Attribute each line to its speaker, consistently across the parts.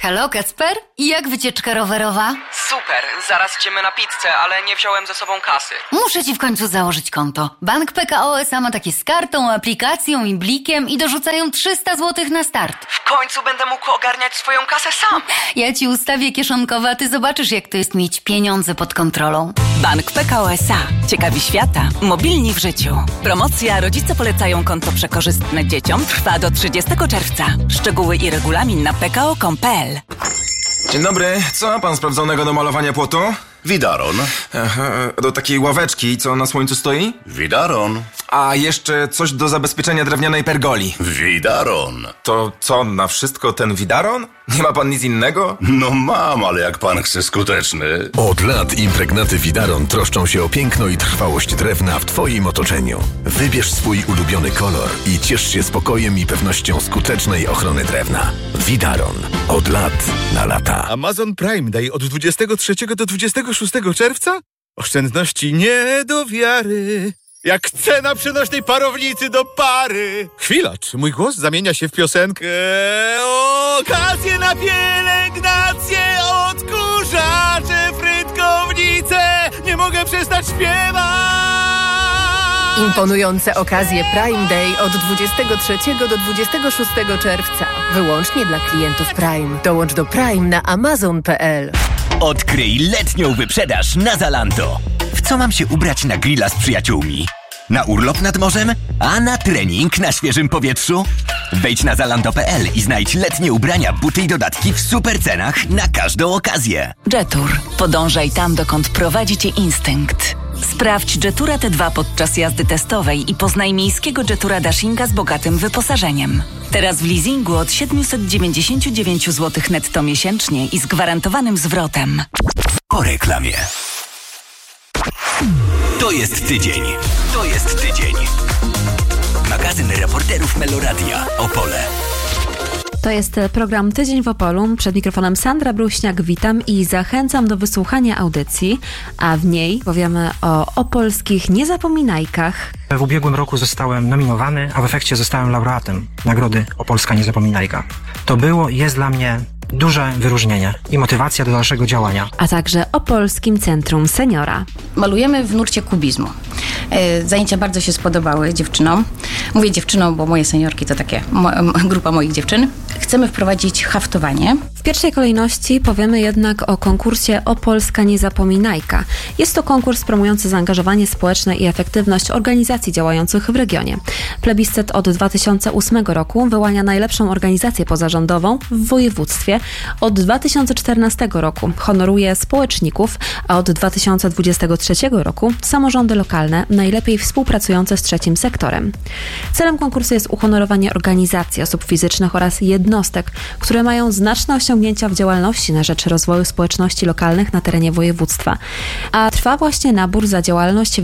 Speaker 1: Halo, Kacper? I jak wycieczka rowerowa?
Speaker 2: Super, zaraz idziemy na pizzę, ale nie wziąłem ze sobą kasy.
Speaker 1: Muszę ci w końcu założyć konto. Bank PKO SA ma takie z kartą, aplikacją i blikiem i dorzucają 300 zł na start.
Speaker 2: W końcu będę mógł ogarniać swoją kasę sam.
Speaker 1: Ja ci ustawię kieszonkowe, a ty zobaczysz, jak to jest mieć pieniądze pod kontrolą.
Speaker 3: Bank PKO SA. Ciekawi świata. Mobilni w życiu. Promocja Rodzice polecają konto przekorzystne dzieciom trwa do 30 czerwca. Szczegóły i regulamin na pko.com.pl.
Speaker 4: Dzień dobry, co ma pan sprawdzonego do malowania płotu?
Speaker 5: Widaron.
Speaker 4: Aha, do takiej ławeczki, co na słońcu stoi?
Speaker 5: Widaron.
Speaker 4: A jeszcze coś do zabezpieczenia drewnianej pergoli.
Speaker 5: Widaron.
Speaker 4: To co, na wszystko ten widaron? Nie ma pan nic innego?
Speaker 5: No mam, ale jak pan chce skuteczny.
Speaker 6: Od lat impregnaty Widaron troszczą się o piękno i trwałość drewna w twoim otoczeniu. Wybierz swój ulubiony kolor i ciesz się spokojem i pewnością skutecznej ochrony drewna. Widaron. Od lat na lata.
Speaker 7: Amazon Prime Day od 23 do 26 czerwca? Oszczędności nie do wiary. Jak cena przenośnej parownicy do pary. Chwila, czy mój głos zamienia się w piosenkę? Okazje na pielęgnację, odkurzacze, frytkownice. Nie mogę przestać śpiewać.
Speaker 8: Imponujące okazje Prime Day od 23 do 26 czerwca. Wyłącznie dla klientów Prime. Dołącz do Prime na amazon.pl.
Speaker 9: Odkryj letnią wyprzedaż na Zalando. W co mam się ubrać na grilla z przyjaciółmi? Na urlop nad morzem? A na trening na świeżym powietrzu? Wejdź na zalando.pl i znajdź letnie ubrania, buty i dodatki w super cenach na każdą okazję.
Speaker 3: Jetur. Podążaj tam, dokąd prowadzi cię instynkt. Sprawdź Jetura T2 podczas jazdy testowej i poznaj miejskiego Jetura Dashinga z bogatym wyposażeniem. Teraz w leasingu od 799 zł netto miesięcznie i z gwarantowanym zwrotem.
Speaker 9: Po reklamie. To jest tydzień. To jest tydzień. Magazyn reporterów Meloradia Opole.
Speaker 10: To jest program Tydzień w Opolu. Przed mikrofonem Sandra Bruśniak. Witam i zachęcam do wysłuchania audycji, a w niej powiemy o opolskich niezapominajkach.
Speaker 11: W ubiegłym roku zostałem nominowany, a w efekcie zostałem laureatem Nagrody Opolska Niezapominajka. To było i jest dla mnie duże wyróżnienie i motywacja do dalszego działania.
Speaker 10: A także Opolskim Centrum Seniora.
Speaker 12: Malujemy w nurcie kubizmu. Zajęcia bardzo się spodobały dziewczynom. Mówię dziewczynom, bo moje seniorki to takie grupa moich dziewczyn. Chcemy wprowadzić haftowanie.
Speaker 10: W pierwszej kolejności powiemy jednak o konkursie Opolska Niezapominajka. Jest to konkurs promujący zaangażowanie społeczne i efektywność organizacji działających w regionie. Plebiscyt od 2008 roku wyłania najlepszą organizację pozarządową w województwie. Od 2014 roku honoruje społeczników, a od 2023 roku samorządy lokalne najlepiej współpracujące z trzecim sektorem. Celem konkursu jest uhonorowanie organizacji, osób fizycznych oraz jednostek, które mają znaczne osiągnięcia w działalności na rzecz rozwoju społeczności lokalnych na terenie województwa. A trwa właśnie nabór za działalność w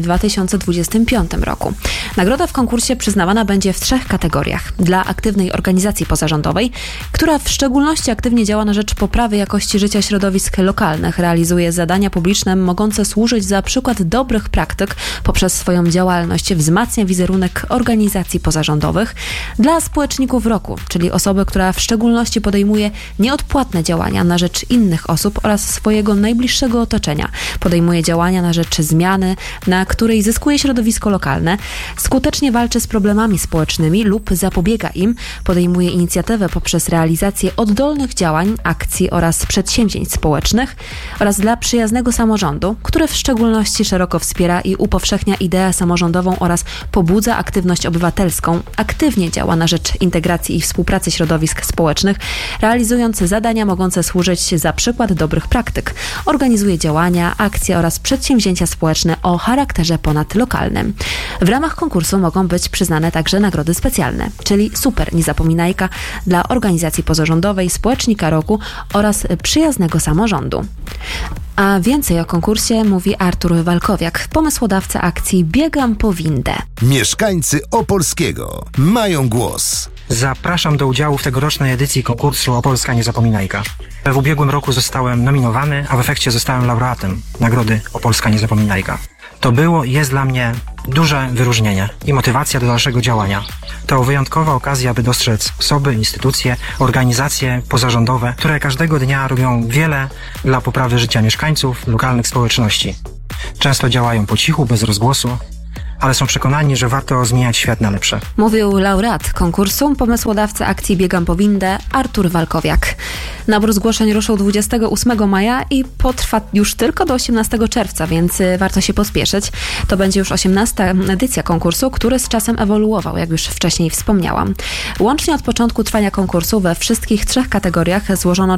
Speaker 10: 2025 roku. Nagroda w konkursie przyznawana będzie w 3 kategoriach. Dla aktywnej organizacji pozarządowej, która w szczególności aktywnie działa na rzecz poprawy jakości życia środowisk lokalnych, realizuje zadania publiczne mogące służyć za przykład dobrych praktyk poprzez swoją działalność, wzmacnia wizerunek organizacji pozarządowych. Dla społeczników roku, czyli osoby, która w szczególności podejmuje nieodpłatne działania na rzecz innych osób oraz swojego najbliższego otoczenia. Podejmuje działania na rzecz zmiany, na której zyskuje środowisko lokalne, skutecznie walczy z problemami społecznymi lub zapobiega im, podejmuje inicjatywę poprzez realizację oddolnych działań, akcji oraz przedsięwzięć społecznych oraz dla przyjaznego samorządu, który w szczególności szeroko wspiera i upowszechnia ideę samorządową oraz pobudza aktywność obywatelską, aktywnie działa na rzecz integracji i współpracy środowisk społecznych, realizując zadania mogące służyć za przykład dobrych praktyk. Organizuje działania, akcje oraz przedsięwzięcia społeczne o charakterze ponadlokalnym. W ramach konkursu mogą być przyznane także nagrody specjalne, czyli Super Niezapominajka dla organizacji pozarządowej, Społecznika Roku oraz przyjaznego samorządu. A więcej o konkursie mówi Artur Walkowiak, pomysłodawca akcji Biegam po windę.
Speaker 6: Mieszkańcy Opolskiego mają głos.
Speaker 11: Zapraszam do udziału w tegorocznej edycji konkursu Opolska Niezapominajka. W ubiegłym roku zostałem nominowany, a w efekcie zostałem laureatem Nagrody Opolska Niezapominajka. To było i jest dla mnie duże wyróżnienie i motywacja do dalszego działania. To wyjątkowa okazja, aby dostrzec osoby, instytucje, organizacje pozarządowe, które każdego dnia robią wiele dla poprawy życia mieszkańców lokalnych społeczności. Często działają po cichu, bez rozgłosu, ale są przekonani, że warto zmieniać świat na lepsze.
Speaker 10: Mówił laureat konkursu, pomysłodawca akcji Biegam po windę, Artur Walkowiak. Nabór zgłoszeń ruszył 28 maja i potrwa już tylko do 18 czerwca, więc warto się pospieszyć. To będzie już 18. edycja konkursu, który z czasem ewoluował, jak już wcześniej wspomniałam. Łącznie od początku trwania konkursu we wszystkich 3 kategoriach złożono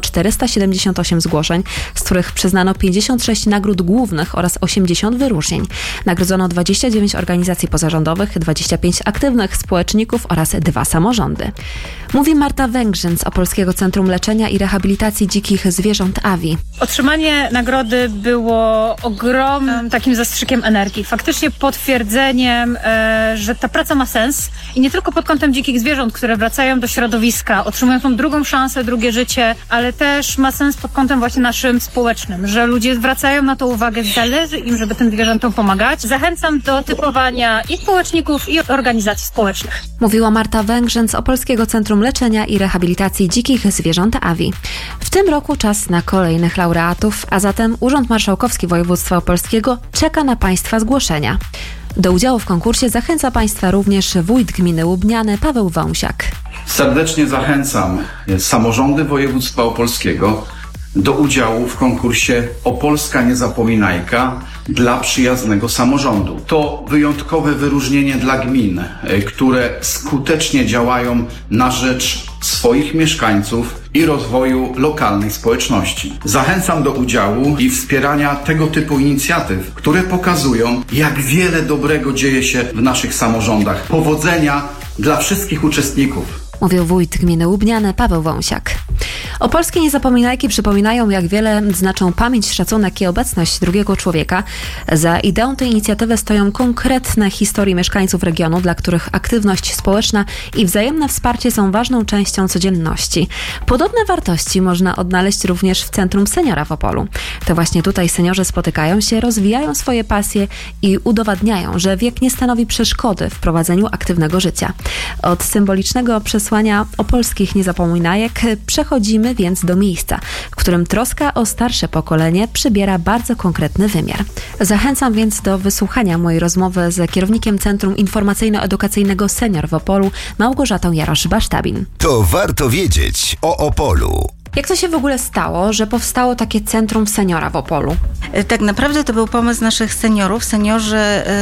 Speaker 10: 478 zgłoszeń, z których przyznano 56 nagród głównych oraz 80 wyróżnień. Nagrodzono 29 organizacji pozarządowych, 25 aktywnych społeczników oraz 2 samorządy. Mówi Marta Węgrzyn z Opolskiego Centrum Leczenia i Rehabilitacji Dzikich Zwierząt AWI.
Speaker 13: Otrzymanie nagrody było ogromnym takim zastrzykiem energii. Faktycznie potwierdzeniem, że ta praca ma sens i nie tylko pod kątem dzikich zwierząt, które wracają do środowiska, otrzymują tą drugą szansę, drugie życie, ale też ma sens pod kątem właśnie naszym społecznym, że ludzie zwracają na to uwagę, zależy im, żeby tym zwierzętom pomagać. Zachęcam do typowania i społeczników, i organizacji społecznych.
Speaker 10: Mówiła Marta Węgrzyn z Opolskiego Centrum Leczenia i Rehabilitacji Dzikich Zwierząt AWI. W tym roku czas na kolejnych laureatów, a zatem Urząd Marszałkowski Województwa Opolskiego czeka na Państwa zgłoszenia. Do udziału w konkursie zachęca Państwa również wójt gminy Łubniany Paweł Wąsiak.
Speaker 14: Serdecznie zachęcam samorządy województwa opolskiego do udziału w konkursie Opolska Niezapominajka dla przyjaznego samorządu. To wyjątkowe wyróżnienie dla gmin, które skutecznie działają na rzecz swoich mieszkańców i rozwoju lokalnej społeczności. Zachęcam do udziału i wspierania tego typu inicjatyw, które pokazują, jak wiele dobrego dzieje się w naszych samorządach. Powodzenia dla wszystkich uczestników.
Speaker 10: Mówił wójt gminy Łubniany Paweł Wąsiak. Opolskie Niezapominajki przypominają, jak wiele znaczą pamięć, szacunek i obecność drugiego człowieka. Za ideą tej inicjatywy stoją konkretne historie mieszkańców regionu, dla których aktywność społeczna i wzajemne wsparcie są ważną częścią codzienności. Podobne wartości można odnaleźć również w Centrum Seniora w Opolu. To właśnie tutaj seniorzy spotykają się, rozwijają swoje pasje i udowadniają, że wiek nie stanowi przeszkody w prowadzeniu aktywnego życia. Od symbolicznego przesłania opolskich niezapominajek przechodzimy więc do miejsca, w którym troska o starsze pokolenie przybiera bardzo konkretny wymiar. Zachęcam więc do wysłuchania mojej rozmowy z kierownikiem Centrum Informacyjno-Edukacyjnego Senior w Opolu, Małgorzatą Jarosz-Basztabin.
Speaker 15: To warto wiedzieć o Opolu.
Speaker 10: Jak to się w ogóle stało, że powstało takie Centrum Seniora w Opolu?
Speaker 16: Tak naprawdę to był pomysł naszych seniorów. Seniorzy,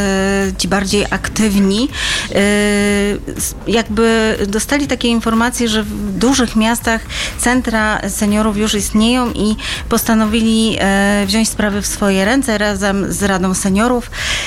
Speaker 16: ci bardziej aktywni, jakby dostali takie informacje, że w dużych miastach centra seniorów już istnieją i postanowili wziąć sprawy w swoje ręce razem z Radą Seniorów.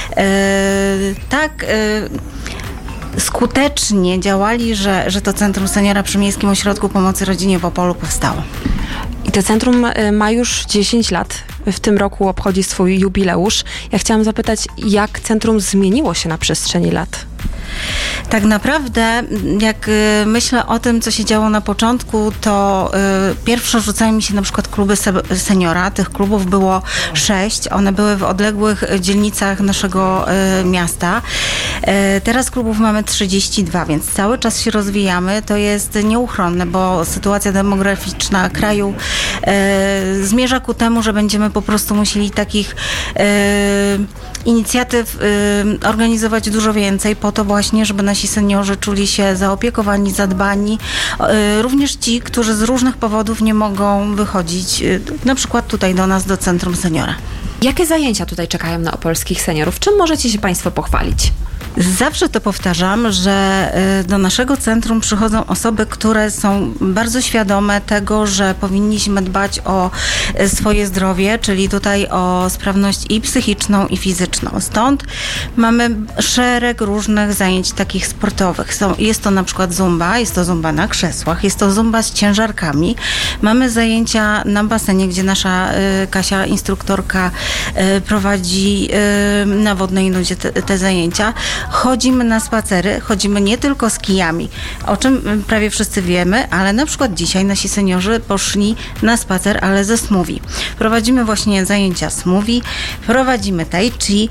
Speaker 16: Skutecznie działali, że to Centrum Seniora przy Miejskim Ośrodku Pomocy Rodzinie w Opolu powstało.
Speaker 10: I to centrum ma już 10 lat. W tym roku obchodzi swój jubileusz. Ja chciałam zapytać, jak centrum zmieniło się na przestrzeni lat?
Speaker 16: Tak naprawdę, jak myślę o tym, co się działo na początku, to pierwsze rzucają mi się na przykład kluby seniora. Tych klubów było 6. One były w odległych dzielnicach naszego miasta. Teraz klubów mamy 32, więc cały czas się rozwijamy. To jest nieuchronne, bo sytuacja demograficzna kraju zmierza ku temu, że będziemy po prostu musieli takich inicjatyw organizować dużo więcej po to właśnie, żeby nasi seniorzy czuli się zaopiekowani, zadbani. Również ci, którzy z różnych powodów nie mogą wychodzić, na przykład tutaj do nas, do Centrum Seniora.
Speaker 10: Jakie zajęcia tutaj czekają na opolskich seniorów? Czym możecie się Państwo pochwalić?
Speaker 16: Zawsze to powtarzam, że do naszego centrum przychodzą osoby, które są bardzo świadome tego, że powinniśmy dbać o swoje zdrowie, czyli tutaj o sprawność i psychiczną, i fizyczną. Stąd mamy szereg różnych zajęć takich sportowych. Jest to na przykład zumba, jest to zumba na krzesłach, jest to zumba z ciężarkami. Mamy zajęcia na basenie, gdzie nasza Kasia, instruktorka, prowadzi na Wodnej Nudzie te zajęcia. chodzimy na spacery, chodzimy nie tylko z kijami, o czym prawie wszyscy wiemy, ale na przykład dzisiaj nasi seniorzy poszli na spacer, ale ze smoothie. Prowadzimy właśnie zajęcia smoothie, prowadzimy tai chi,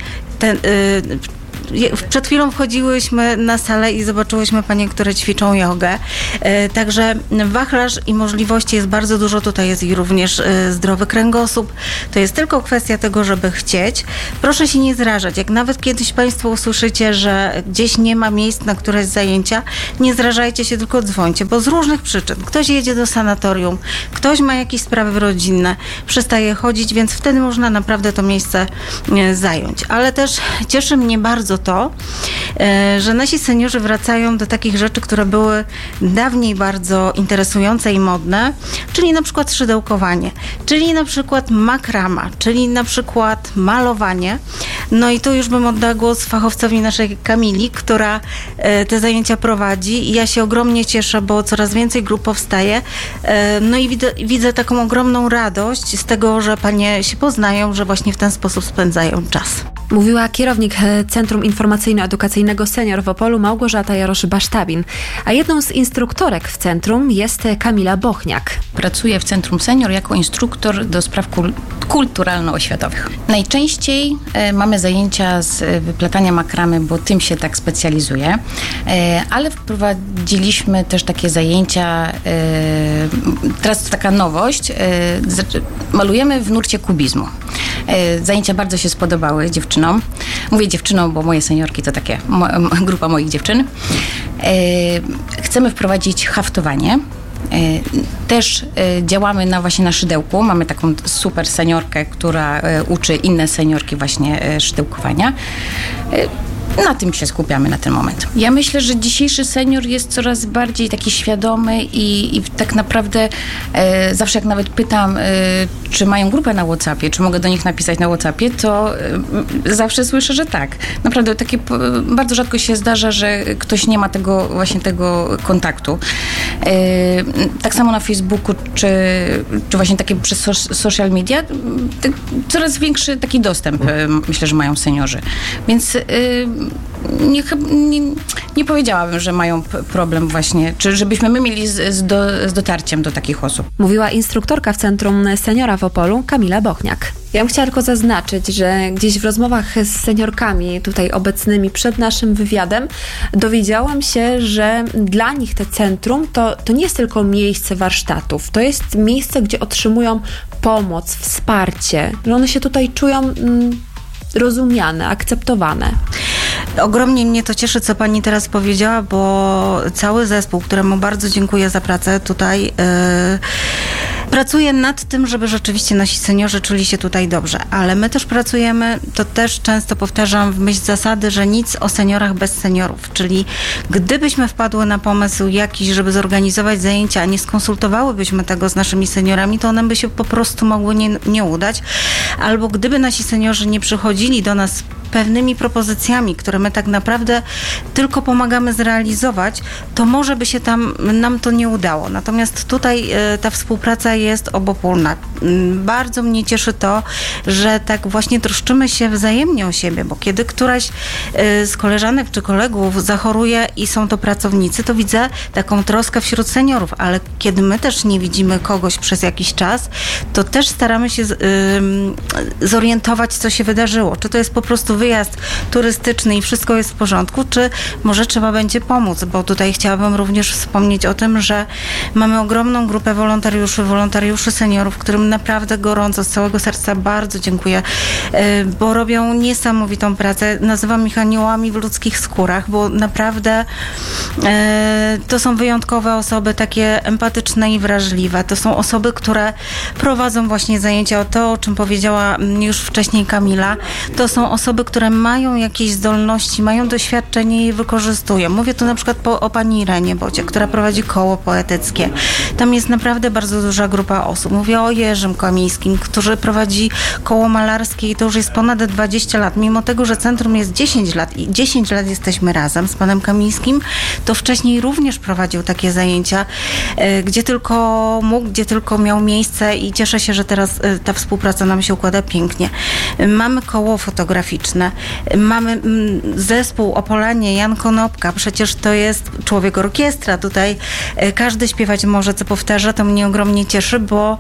Speaker 16: przed chwilą wchodziłyśmy na salę i zobaczyłyśmy panie, które ćwiczą jogę. Także wachlarz i możliwości jest bardzo dużo. Tutaj jest i również zdrowy kręgosłup. To jest tylko kwestia tego, żeby chcieć. Proszę się nie zrażać. Jak nawet kiedyś państwo usłyszycie, że gdzieś nie ma miejsc na któreś zajęcia, nie zrażajcie się, tylko dzwońcie, bo z różnych przyczyn. Ktoś jedzie do sanatorium, ktoś ma jakieś sprawy rodzinne, przestaje chodzić, więc wtedy można naprawdę to miejsce zająć. Ale też cieszy mnie bardzo to, że nasi seniorzy wracają do takich rzeczy, które były dawniej bardzo interesujące i modne, czyli na przykład szydełkowanie, czyli na przykład makrama, czyli na przykład malowanie. No i tu już bym oddała głos fachowcowi naszej Kamili, która te zajęcia prowadzi i ja się ogromnie cieszę, bo coraz więcej grup powstaje. No i widzę taką ogromną radość z tego, że panie się poznają, że właśnie w ten sposób spędzają czas.
Speaker 10: Mówiła kierownik Centrum Informacyjno-Edukacyjnego Senior w Opolu Małgorzata Jarosz-Basztabin, a jedną z instruktorek w centrum jest Kamila Bochniak.
Speaker 12: Pracuję w Centrum Senior jako instruktor do spraw kulturalno-oświatowych. Najczęściej mamy zajęcia z wyplatania makramy, bo tym się tak specjalizuję, ale wprowadziliśmy też takie zajęcia, teraz to taka nowość, malujemy w nurcie kubizmu. Zajęcia bardzo się spodobały dziewczynom. Mówię dziewczynom, bo moje seniorki to takie grupa moich dziewczyn. Chcemy wprowadzić haftowanie. Też działamy właśnie na szydełku. Mamy taką super seniorkę, która uczy inne seniorki właśnie szydełkowania. Na tym się skupiamy na ten moment. Ja myślę, że dzisiejszy senior jest coraz bardziej taki świadomy i tak naprawdę zawsze jak nawet pytam, czy mają grupę na WhatsAppie, czy mogę do nich napisać na WhatsAppie, to zawsze słyszę, że tak. Naprawdę takie bardzo rzadko się zdarza, że ktoś nie ma tego kontaktu. Tak samo na Facebooku, czy właśnie takie przez social media, coraz większy taki dostęp myślę, że mają seniorzy. Więc nie powiedziałabym, że mają problem właśnie, czy żebyśmy my mieli z dotarciem do takich osób.
Speaker 10: Mówiła instruktorka w Centrum Seniora w Opolu Kamila Bochniak. Ja bym chciała tylko zaznaczyć, że gdzieś w rozmowach z seniorkami tutaj obecnymi przed naszym wywiadem dowiedziałam się, że dla nich te centrum to nie jest tylko miejsce warsztatów, to jest miejsce, gdzie otrzymują pomoc, wsparcie, że one się tutaj czują rozumiane, akceptowane.
Speaker 16: Ogromnie mnie to cieszy, co pani teraz powiedziała, bo cały zespół, któremu bardzo dziękuję za pracę tutaj, pracuje nad tym, żeby rzeczywiście nasi seniorzy czuli się tutaj dobrze. Ale my też pracujemy, to też często powtarzam w myśl zasady, że nic o seniorach bez seniorów. Czyli gdybyśmy wpadły na pomysł jakiś, żeby zorganizować zajęcia, a nie skonsultowałybyśmy tego z naszymi seniorami, to one by się po prostu mogły nie udać. Albo gdyby nasi seniorzy nie przychodzili do nas pewnymi propozycjami, które my tak naprawdę tylko pomagamy zrealizować, to może by się nam to nie udało. Natomiast tutaj ta współpraca jest obopólna. Bardzo mnie cieszy to, że tak właśnie troszczymy się wzajemnie o siebie, bo kiedy któraś z koleżanek czy kolegów zachoruje i są to pracownicy, to widzę taką troskę wśród seniorów, ale kiedy my też nie widzimy kogoś przez jakiś czas, to też staramy się zorientować, co się wydarzyło. Czy to jest po prostu wyjazd turystyczny i wszystko jest w porządku, czy może trzeba będzie pomóc, bo tutaj chciałabym również wspomnieć o tym, że mamy ogromną grupę wolontariuszy seniorów, którym naprawdę gorąco, z całego serca bardzo dziękuję, bo robią niesamowitą pracę. Nazywam ich aniołami w ludzkich skórach, bo naprawdę to są wyjątkowe osoby, takie empatyczne i wrażliwe. To są osoby, które prowadzą właśnie zajęcia o to, o czym powiedziała już wcześniej Kamila. To są osoby, które mają jakieś zdolności, mają doświadczenie i je wykorzystują. Mówię tu na przykład o pani Irenie Bocie, która prowadzi koło poetyckie. Tam jest naprawdę bardzo duża grupa osób. Mówię o Jerzym Kamińskim, który prowadzi koło malarskie i to już jest ponad 20 lat. Mimo tego, że centrum jest 10 lat i 10 lat jesteśmy razem z panem Kamińskim, to wcześniej również prowadził takie zajęcia, gdzie tylko mógł, gdzie tylko miał miejsce i cieszę się, że teraz ta współpraca nam się układa pięknie. Mamy koło fotograficzne. społeczne. Mamy zespół Opolanie, Jan Konopka, przecież to jest człowiek orkiestra. Tutaj każdy śpiewać może, co powtarza, to mnie ogromnie cieszy, bo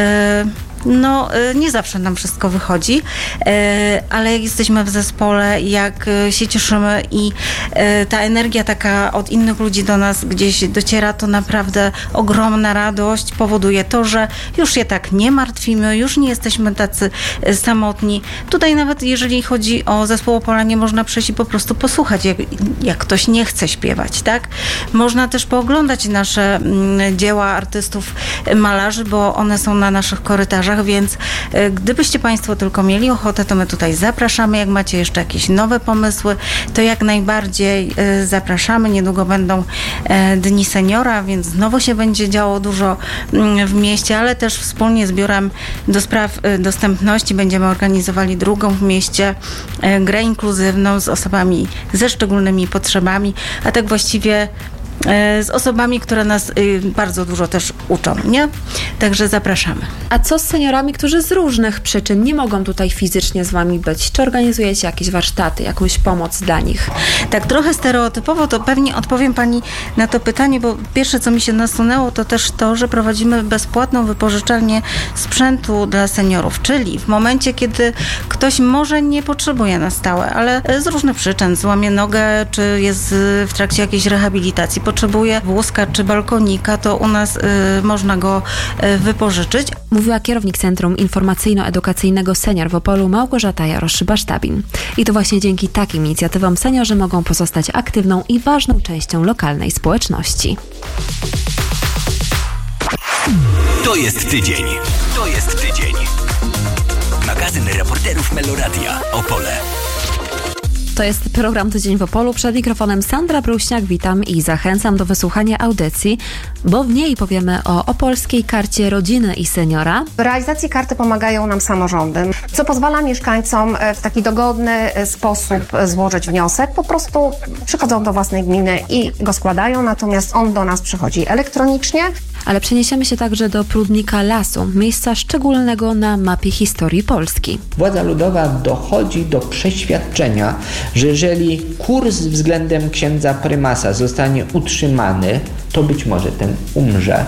Speaker 16: nie zawsze nam wszystko wychodzi, ale jak jesteśmy w zespole, jak się cieszymy i ta energia taka od innych ludzi do nas gdzieś dociera, to naprawdę ogromna radość powoduje to, że już się tak nie martwimy, już nie jesteśmy tacy samotni. Tutaj nawet jeżeli chodzi o zespół Opolanie, można przyjść i po prostu posłuchać, jak ktoś nie chce śpiewać, tak? Można też pooglądać nasze dzieła artystów, malarzy, bo one są na naszych korytarzach, więc gdybyście Państwo tylko mieli ochotę, to my tutaj zapraszamy. Jak macie jeszcze jakieś nowe pomysły, to jak najbardziej zapraszamy. Niedługo będą Dni Seniora, więc znowu się będzie działo dużo w mieście, ale też wspólnie z Biurem do Spraw Dostępności będziemy organizowali drugą w mieście grę inkluzywną z osobami ze szczególnymi potrzebami, a tak właściwie z osobami, które nas bardzo dużo też uczą, nie? Także zapraszamy.
Speaker 10: A co z seniorami, którzy z różnych przyczyn nie mogą tutaj fizycznie z Wami być? Czy organizujecie jakieś warsztaty, jakąś pomoc dla nich?
Speaker 16: Tak, trochę stereotypowo to pewnie odpowiem Pani na to pytanie, bo pierwsze, co mi się nasunęło, to też to, że prowadzimy bezpłatną wypożyczalnię sprzętu dla seniorów, czyli w momencie, kiedy ktoś może nie potrzebuje na stałe, ale z różnych przyczyn, złamie nogę, czy jest w trakcie jakiejś rehabilitacji, potrzebuje wózka czy balkonika, to u nas można go wypożyczyć.
Speaker 10: Mówiła kierownik Centrum Informacyjno-Edukacyjnego Senior w Opolu Małgorzata Jarosz-Basztabin. I to właśnie dzięki takim inicjatywom seniorzy mogą pozostać aktywną i ważną częścią lokalnej społeczności.
Speaker 9: To jest tydzień. To jest tydzień. Magazyn reporterów Meloradia. Opole.
Speaker 10: To jest program Tydzień w Opolu. Przed mikrofonem Sandra Bruśniak. Witam i zachęcam do wysłuchania audycji, bo w niej powiemy o opolskiej karcie rodziny i seniora.
Speaker 17: W realizacji karty pomagają nam samorządy, co pozwala mieszkańcom w taki dogodny sposób złożyć wniosek. Po prostu przychodzą do własnej gminy i go składają, natomiast on do nas przychodzi elektronicznie.
Speaker 10: Ale przeniesiemy się także do Prudnika Lasu, miejsca szczególnego na mapie historii Polski.
Speaker 18: Władza ludowa dochodzi do przeświadczenia, że jeżeli kurs względem księdza prymasa zostanie utrzymany, to być może ten umrze,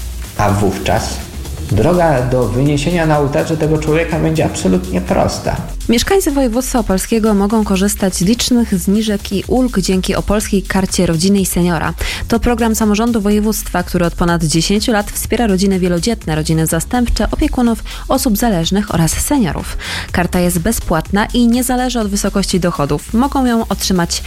Speaker 18: a wówczas droga do wyniesienia na ołtarze tego człowieka będzie absolutnie prosta.
Speaker 10: Mieszkańcy województwa opolskiego mogą korzystać z licznych zniżek i ulg dzięki opolskiej karcie rodziny i seniora. To program samorządu województwa, który od ponad 10 lat wspiera rodziny wielodzietne, rodziny zastępcze, opiekunów, osób zależnych oraz seniorów. Karta jest bezpłatna i nie zależy od wysokości dochodów. Mogą ją otrzymać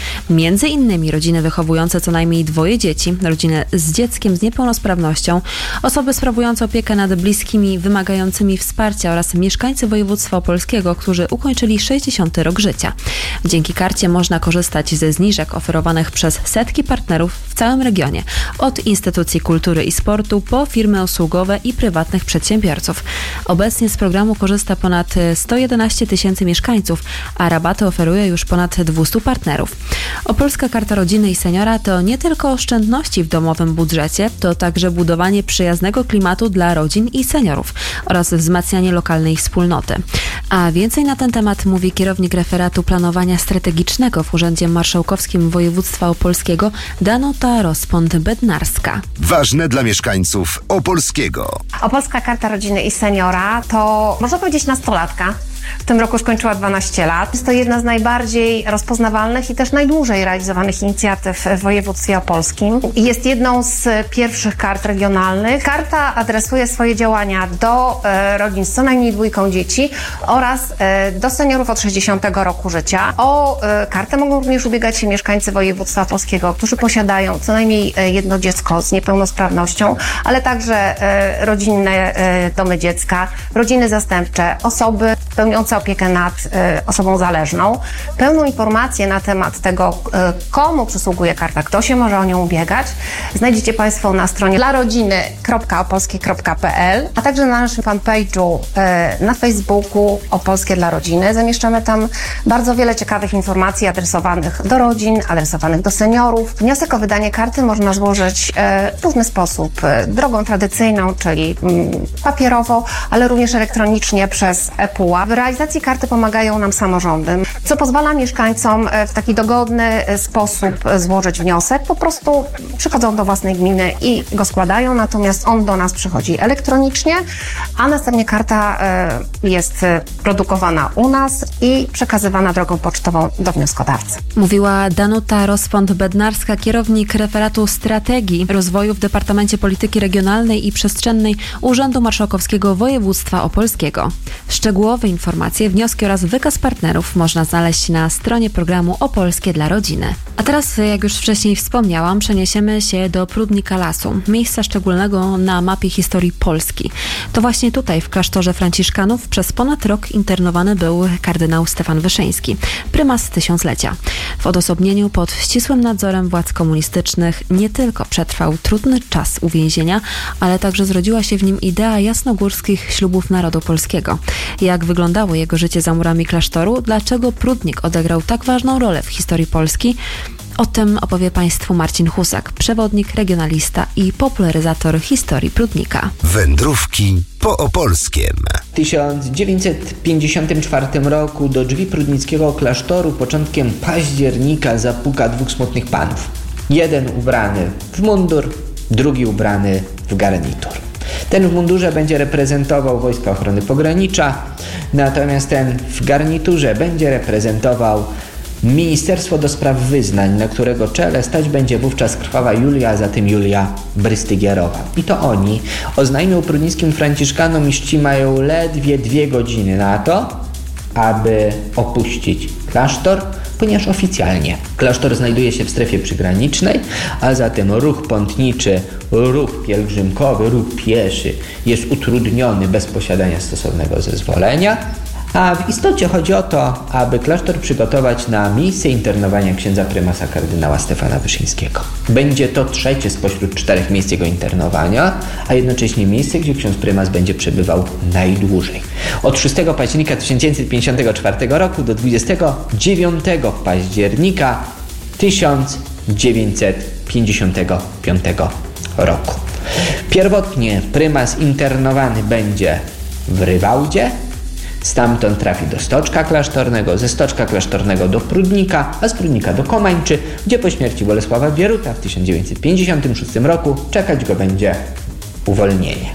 Speaker 10: m.in. rodziny wychowujące co najmniej 2 dzieci, rodziny z dzieckiem z niepełnosprawnością, osoby sprawujące opiekę nad bliskimi wymagającymi wsparcia oraz mieszkańcy województwa opolskiego, którzy ukończyli 60. rok życia. Dzięki karcie można korzystać ze zniżek oferowanych przez setki partnerów w całym regionie. Od instytucji kultury i sportu po firmy usługowe i prywatnych przedsiębiorców. Obecnie z programu korzysta ponad 111 tysięcy mieszkańców, a rabaty oferuje już ponad 200 partnerów. Opolska Karta Rodziny i Seniora to nie tylko oszczędności w domowym budżecie, to także budowanie przyjaznego klimatu dla rodzin i seniorów oraz wzmacnianie lokalnej wspólnoty. A więcej na ten temat mówi kierownik referatu planowania strategicznego w Urzędzie Marszałkowskim Województwa Opolskiego Danuta Rozpąd-Bednarska.
Speaker 15: Ważne dla mieszkańców Opolskiego.
Speaker 17: Opolska Karta Rodziny i Seniora to, można powiedzieć, nastolatka. W tym roku skończyła 12 lat. Jest to jedna z najbardziej rozpoznawalnych i też najdłużej realizowanych inicjatyw w województwie opolskim. Jest jedną z pierwszych kart regionalnych. Karta adresuje swoje działania do rodzin z co najmniej 2 dzieci oraz do seniorów od 60 roku życia. O kartę mogą również ubiegać się mieszkańcy województwa opolskiego, którzy posiadają co najmniej 1 dziecko z niepełnosprawnością, ale także rodzinne domy dziecka, rodziny zastępcze, osoby pełniące opiekę nad osobą zależną. Pełną informację na temat tego, komu przysługuje karta, kto się może o nią ubiegać, znajdziecie Państwo na stronie dlarodziny.opolskie.pl, a także na naszym fanpage'u na Facebooku Opolskie dla Rodziny. Zamieszczamy tam bardzo wiele ciekawych informacji adresowanych do rodzin, adresowanych do seniorów. Wniosek o wydanie karty można złożyć w różny sposób. Drogą tradycyjną, czyli papierowo, ale również elektronicznie przez ePUA. W realizacji karty pomagają nam samorządy, co pozwala mieszkańcom w taki dogodny sposób złożyć wniosek. Po prostu przychodzą do własnej gminy i go składają, natomiast on do nas przychodzi elektronicznie, a następnie karta jest produkowana u nas i przekazywana drogą pocztową do wnioskodawcy.
Speaker 10: Mówiła Danuta Rospont-Bednarska, kierownik referatu strategii rozwoju w Departamencie Polityki Regionalnej i Przestrzennej Urzędu Marszałkowskiego Województwa Opolskiego. Szczegółowe informacje, wnioski oraz wykaz partnerów można znaleźć na stronie programu Opolskie dla Rodziny. A teraz, jak już wcześniej wspomniałam, przeniesiemy się do Prudnika Lasu, miejsca szczególnego na mapie historii Polski. To właśnie tutaj, w klasztorze franciszkanów, przez ponad rok internowany był kardynał Stefan Wyszyński, prymas tysiąclecia. W odosobnieniu pod ścisłym nadzorem władz komunistycznych nie tylko przetrwał trudny czas uwięzienia, ale także zrodziła się w nim idea jasnogórskich ślubów narodu polskiego. Jak wyglądało jego życie za murami klasztoru? Dlaczego Prudnik odegrał tak ważną rolę w historii Polski? O tym opowie Państwu Marcin Husak, przewodnik, regionalista i popularyzator historii Prudnika.
Speaker 15: Wędrówki po opolskiem.
Speaker 18: W 1954 roku do drzwi prudnickiego klasztoru początkiem października zapuka dwóch smutnych panów. Jeden ubrany w mundur, drugi ubrany w garnitur. Ten w mundurze będzie reprezentował Wojska Ochrony Pogranicza, natomiast ten w garniturze będzie reprezentował Ministerstwo do Spraw Wyznań, na którego czele stać będzie wówczas krwawa Julia, a zatem Julia Brystygierowa. I to oni oznajmią prudnickim franciszkanom, iż ci mają ledwie 2 godziny na to, aby opuścić klasztor, ponieważ oficjalnie klasztor znajduje się w strefie przygranicznej, a zatem ruch pątniczy, ruch pielgrzymkowy, ruch pieszy jest utrudniony bez posiadania stosownego zezwolenia. A w istocie chodzi o to, aby klasztor przygotować na miejsce internowania księdza prymasa kardynała Stefana Wyszyńskiego. Będzie to 3. spośród 4 miejsc jego internowania, a jednocześnie miejsce, gdzie ksiądz prymas będzie przebywał najdłużej. Od 6 października 1954 roku do 29 października 1955 roku. Pierwotnie prymas internowany będzie w Rywałdzie, stamtąd trafi do Stoczka Klasztornego, ze Stoczka Klasztornego do Prudnika, a z Prudnika do Komańczy, gdzie po śmierci Bolesława Bieruta w 1956 roku czekać go będzie uwolnienie.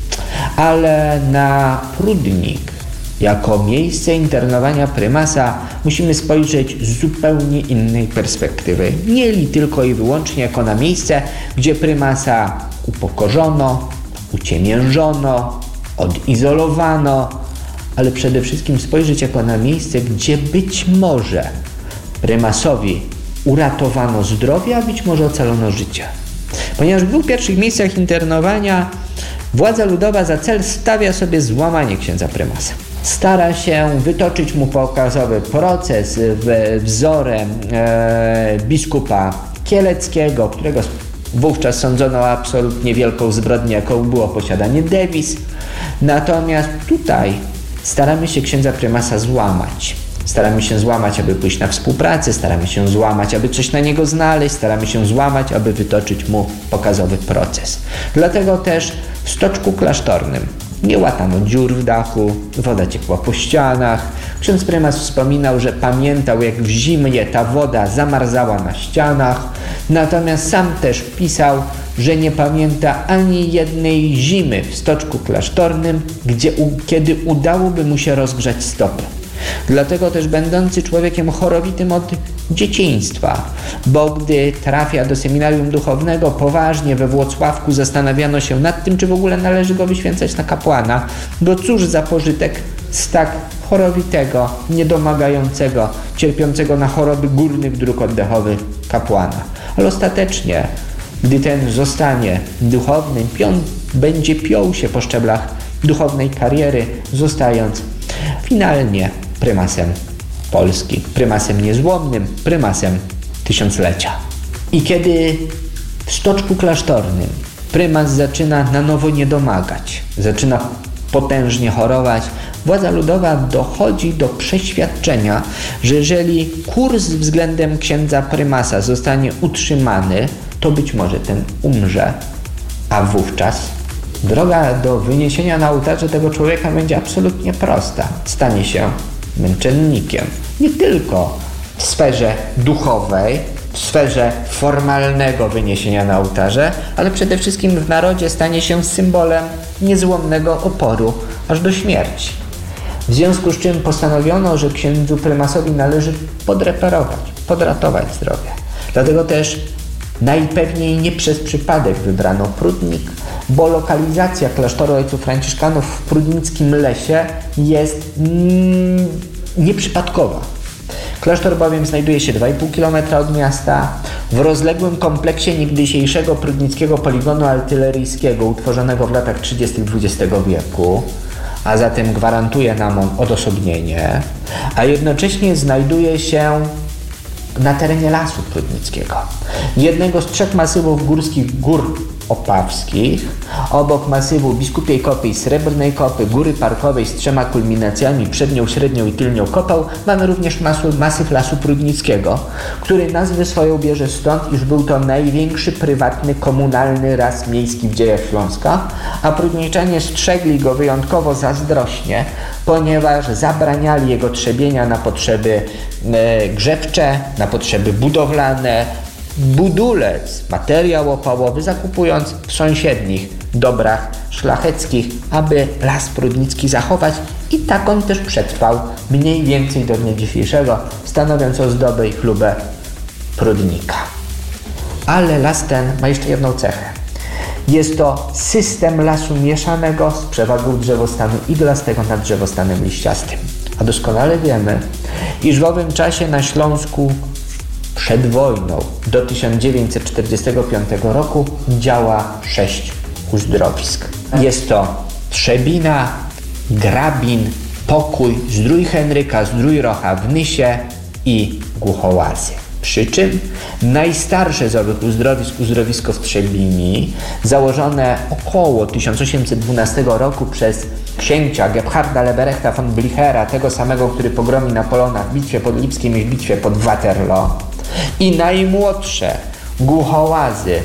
Speaker 18: Ale na Prudnik jako miejsce internowania prymasa musimy spojrzeć z zupełnie innej perspektywy. Nie tylko i wyłącznie jako na miejsce, gdzie prymasa upokorzono, uciemiężono, odizolowano, ale przede wszystkim spojrzeć jako na miejsce, gdzie być może prymasowi uratowano zdrowie, a być może ocalono życie. Ponieważ w 2 pierwszych miejscach internowania władza ludowa za cel stawia sobie złamanie księdza prymasa. Stara się wytoczyć mu pokazowy proces wzorem biskupa Kieleckiego, którego wówczas sądzono o absolutnie wielką zbrodnię, jaką było posiadanie dewiz. Natomiast tutaj staramy się księdza prymasa złamać. Staramy się złamać, aby pójść na współpracę, staramy się złamać, aby coś na niego znaleźć, staramy się złamać, aby wytoczyć mu pokazowy proces. Dlatego też w Stoczku Klasztornym nie łatano dziur w dachu, woda ciekła po ścianach. Ksiądz prymas wspominał, że pamiętał, jak w zimie ta woda zamarzała na ścianach, natomiast sam też pisał, że nie pamięta ani jednej zimy w Stoczku Klasztornym, kiedy udałoby mu się rozgrzać stopy. Dlatego też będący człowiekiem chorowitym od dzieciństwa, bo gdy trafia do seminarium duchownego, poważnie we Włocławku zastanawiano się nad tym, czy w ogóle należy go wyświęcać na kapłana, bo cóż za pożytek z tak chorowitego, niedomagającego, cierpiącego na choroby górnych dróg oddechowych kapłana. Ale ostatecznie, gdy ten zostanie duchownym, będzie piął się po szczeblach duchownej kariery, zostając finalnie prymasem Polski, prymasem niezłomnym, prymasem tysiąclecia. I kiedy w Stoczku Klasztornym prymas zaczyna na nowo niedomagać, zaczyna potężnie chorować, władza ludowa dochodzi do przeświadczenia, że jeżeli kurs względem księdza prymasa zostanie utrzymany, to być może ten umrze, a wówczas Droga do wyniesienia na ołtarze tego człowieka będzie absolutnie prosta. Stanie się męczennikiem. Nie tylko w sferze duchowej, w sferze formalnego wyniesienia na ołtarze, ale przede wszystkim w narodzie stanie się symbolem niezłomnego oporu aż do śmierci. W związku z czym postanowiono, że księdzu prymasowi należy podratować zdrowie. Dlatego też najpewniej nie przez przypadek wybrano Prudnik, bo lokalizacja klasztoru ojców franciszkanów w prudnickim lesie jest nieprzypadkowa. Klasztor bowiem znajduje się 2,5 km od miasta, w rozległym kompleksie niegdysiejszego prudnickiego poligonu artyleryjskiego utworzonego w latach 30. XX wieku, a zatem gwarantuje nam on odosobnienie, a jednocześnie znajduje się na terenie Lasu Prudnickiego, jednego z 3 masywów górskich Gór Opawskich, obok masywu Biskupiej Kopy i Srebrnej Kopy, Góry Parkowej z 3 kulminacjami, przednią, średnią i tylnią kopą, mamy również masyw Lasu Prudnickiego, który nazwę swoją bierze stąd, iż był to największy prywatny, komunalny las miejski w dziejach Śląska, a prudniczanie strzegli go wyjątkowo zazdrośnie, ponieważ zabraniali jego trzebienia na potrzeby grzewcze, na potrzeby budowlane, budulec, materiał opałowy, zakupując w sąsiednich dobrach szlacheckich, aby Las Prudnicki zachować, i tak on też przetrwał mniej więcej do dnia dzisiejszego, stanowiąc ozdobę i chlubę Prudnika. Ale las ten ma jeszcze jedną cechę. Jest to system lasu mieszanego z przewagą drzewostanu iglastego nad drzewostanem liściastym. A doskonale wiemy, iż w owym czasie na Śląsku przed wojną do 1945 roku działa 6 uzdrowisk. Jest to Trzebina, Grabin, Pokój, Zdrój Henryka, Zdrój Rocha w Nysie i Głuchołazy. Przy czym najstarsze z owych uzdrowisk, uzdrowisko w Trzebini, założone około 1812 roku przez księcia Gebharda Leberechta von Blichera, tego samego, który pogromi Napoleona w bitwie pod Lipskiem i w bitwie pod Waterloo, i najmłodsze Głuchołazy,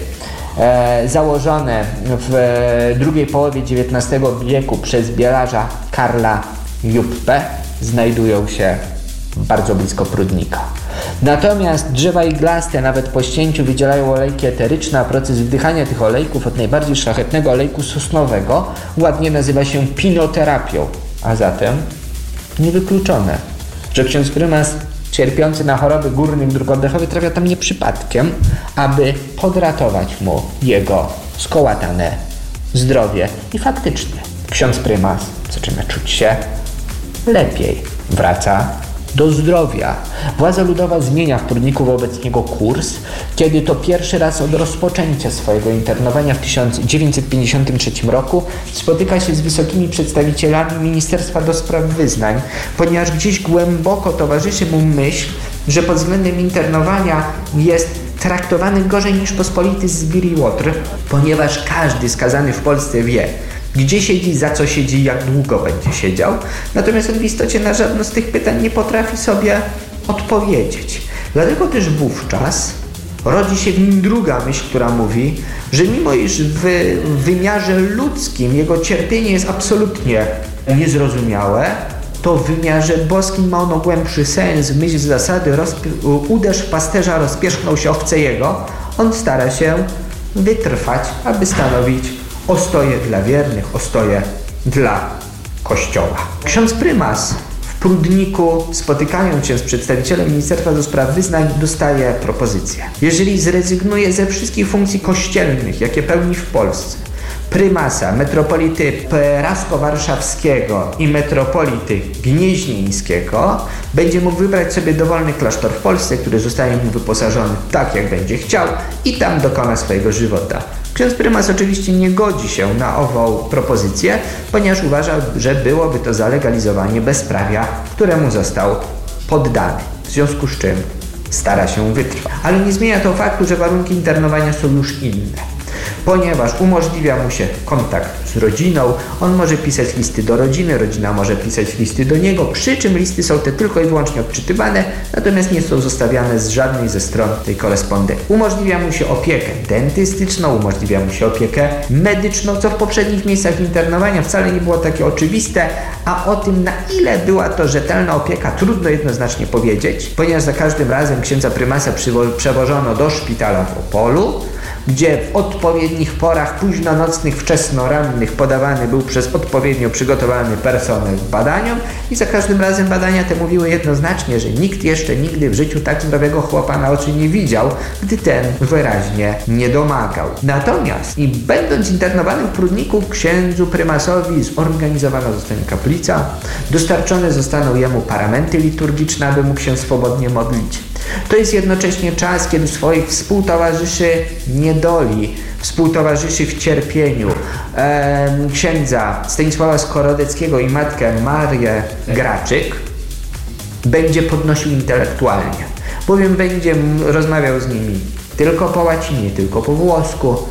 Speaker 18: założone w drugiej połowie XIX wieku przez bielarza Karla Juppę, znajdują się bardzo blisko Prudnika. Natomiast drzewa iglaste nawet po ścięciu wydzielają olejki eteryczne, a proces wdychania tych olejków od najbardziej szlachetnego olejku sosnowego ładnie nazywa się pinoterapią. A zatem niewykluczone, że ksiądz prymas cierpiący na choroby górnych dróg oddechowych trafia tam nie przypadkiem, aby podratować mu jego skołatane zdrowie. I faktycznie ksiądz prymas zaczyna czuć się lepiej, wraca do zdrowia. Władza ludowa zmienia w Prudniku wobec niego kurs, kiedy to pierwszy raz od rozpoczęcia swojego internowania w 1953 roku spotyka się z wysokimi przedstawicielami Ministerstwa do Spraw Wyznań, ponieważ gdzieś głęboko towarzyszy mu myśl, że pod względem internowania jest traktowany gorzej niż pospolity zbir i łotr, ponieważ każdy skazany w Polsce wie, gdzie siedzi, za co siedzi i jak długo będzie siedział. Natomiast on w istocie na żadne z tych pytań nie potrafi sobie odpowiedzieć. Dlatego też wówczas rodzi się w nim druga myśl, która mówi, że mimo iż w wymiarze ludzkim jego cierpienie jest absolutnie niezrozumiałe, to w wymiarze boskim ma ono głębszy sens. W myśl zasady uderz pasterza, rozpierzchnął się owce jego. On stara się wytrwać, aby stanowić ostoję dla wiernych, ostoję dla Kościoła. Ksiądz prymas w Prudniku, spotykając się z przedstawicielem Ministerstwa do Spraw Wyznań, dostaje propozycję. Jeżeli zrezygnuje ze wszystkich funkcji kościelnych, jakie pełni w Polsce, prymasa, metropolity prasko-warszawskiego i metropolity gnieźnieńskiego, będzie mógł wybrać sobie dowolny klasztor w Polsce, który zostanie mu wyposażony tak, jak będzie chciał, i tam dokona swojego żywota. Ksiądz prymas oczywiście nie godzi się na ową propozycję, ponieważ uważa, że byłoby to zalegalizowanie bezprawia, któremu został poddany. W związku z czym stara się wytrwać. Ale nie zmienia to faktu, że warunki internowania są już inne. ponieważ umożliwia mu się kontakt z rodziną, on może pisać listy do rodziny, rodzina może pisać listy do niego, przy czym listy są te tylko i wyłącznie odczytywane, natomiast nie są zostawiane z żadnej ze stron tej korespondencji. Umożliwia mu się opiekę dentystyczną, umożliwia mu się opiekę medyczną, co w poprzednich miejscach internowania wcale nie było takie oczywiste, a o tym, na ile była to rzetelna opieka, trudno jednoznacznie powiedzieć, ponieważ za każdym razem księdza prymasa przewożono do szpitala w Opolu, gdzie w odpowiednich porach późnonocnych, wczesnorannych podawany był przez odpowiednio przygotowany personel badaniom i za każdym razem badania te mówiły jednoznacznie, że nikt jeszcze nigdy w życiu tak zdrowego chłopa na oczy nie widział, gdy ten wyraźnie nie domagał. Natomiast i będąc internowanym w Prudniku, księdzu prymasowi zorganizowana zostanie kaplica, dostarczone zostaną jemu paramenty liturgiczne, aby mógł się swobodnie modlić. To jest jednocześnie czas, kiedy swoich współtowarzyszy niedoli, współtowarzyszy w cierpieniu, księdza Stanisława Skorodeckiego i matkę Marię Graczyk będzie podnosił intelektualnie, bowiem będzie rozmawiał z nimi tylko po łacinie, tylko po włosku,